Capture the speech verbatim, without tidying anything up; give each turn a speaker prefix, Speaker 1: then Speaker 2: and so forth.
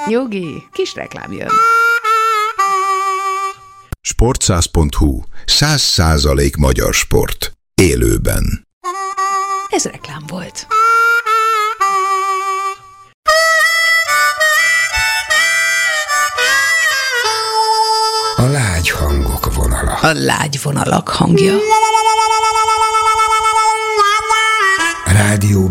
Speaker 1: Nyugi, kis reklám jön.
Speaker 2: sportszáz pont hu. Száz százalék magyar sport. Élőben.
Speaker 1: Ez reklám volt.
Speaker 3: A lágy hangok vonala.
Speaker 1: A lágy vonalak hangja.
Speaker 3: Rádió